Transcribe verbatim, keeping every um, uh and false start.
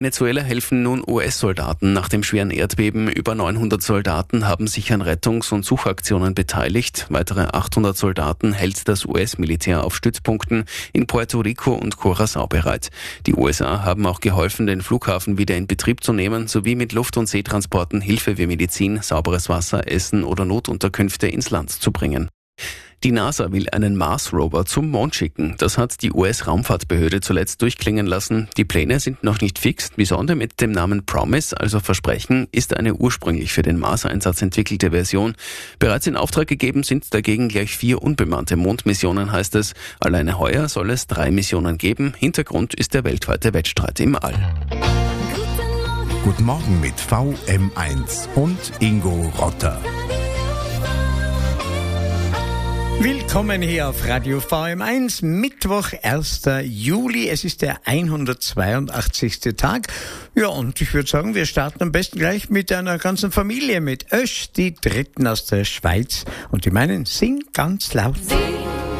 Venezuela helfen nun U S-Soldaten nach dem schweren Erdbeben. Über neunhundert Soldaten haben sich an Rettungs- und Suchaktionen beteiligt. Weitere achthundert Soldaten hält das U S-Militär auf Stützpunkten in Puerto Rico und Curaçao bereit. Die U S A haben auch geholfen, den Flughafen wieder in Betrieb zu nehmen, sowie mit Luft- und Seetransporten Hilfe wie Medizin, sauberes Wasser, Essen oder Notunterkünfte ins Land zu bringen. Die NASA will einen Mars-Rover zum Mond schicken. Das hat die U S-Raumfahrtbehörde zuletzt durchklingen lassen. Die Pläne sind noch nicht fix. Die Sonde mit dem Namen Promise, also Versprechen, ist eine ursprünglich für den Mars-Einsatz entwickelte Version. Bereits in Auftrag gegeben sind dagegen gleich vier unbemannte Mondmissionen, heißt es. Alleine heuer soll es drei Missionen geben. Hintergrund ist der weltweite Wettstreit im All. Guten Morgen mit V M eins und Ingo Rotter. Willkommen hier auf Radio V M eins, Mittwoch, erster Juli. Es ist der hundertzweiundachtzigste Tag. Ja, und ich würde sagen, wir starten am besten gleich mit einer ganzen Familie, mit Ösch, die Dritten aus der Schweiz. Und die meinen, sing ganz laut.